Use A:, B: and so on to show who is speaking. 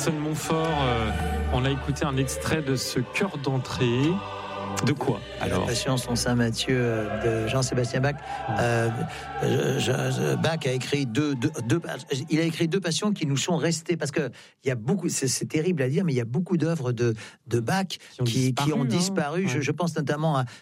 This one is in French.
A: Montfort, on a écouté un extrait de ce chœur d'entrée. De quoi
B: alors La Passion son Saint-Matthieu de Jean-Sébastien Bach. Bach a écrit il a écrit deux passions qui nous sont restées, parce que il y a beaucoup, c'est terrible à dire, mais il y a beaucoup d'œuvres de Bach qui ont disparu.
A: Ouais.
B: Je pense notamment